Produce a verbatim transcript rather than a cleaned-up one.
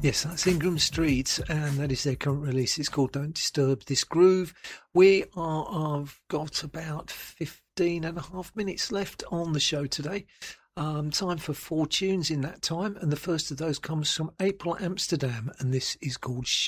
Yes, that's Ingram Street, and that is their current release. It's called Don't Disturb This Groove. We are, have got about fifteen and a half minutes left on the show today. Um, time for four tunes in that time, and the first of those comes from April Amsterdam, and this is called